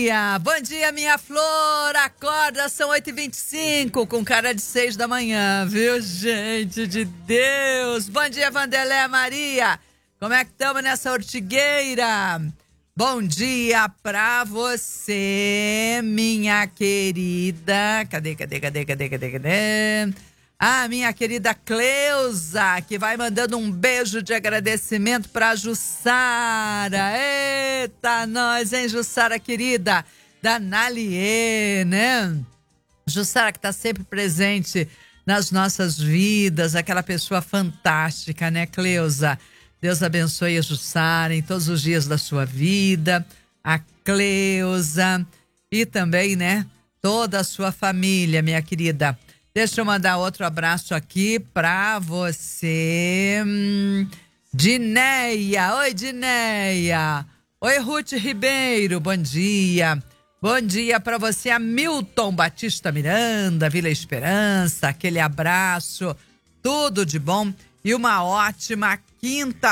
Maria. Bom dia, minha flor. Acorda, são 8h25, com cara de 6 da manhã, viu, gente de Deus? Bom dia, Vandelé Maria. Como é que estamos nessa ortigueira? Bom dia pra você, minha querida. Cadê? Ah, minha querida Cleusa, que vai mandando um beijo de agradecimento pra Jussara. Eita, nós, hein, Jussara querida? Da Naliê, né? Jussara que tá sempre presente nas nossas vidas, aquela pessoa fantástica, né, Cleusa? Deus abençoe a Jussara em todos os dias da sua vida, a Cleusa e também, né, toda a sua família, minha querida. Deixa eu mandar outro abraço aqui pra você, Dineia. Oi, Dineia. Oi, Ruth Ribeiro, bom dia. Bom dia pra você, Hamilton Batista Miranda, Vila Esperança, aquele abraço, tudo de bom e uma ótima quinta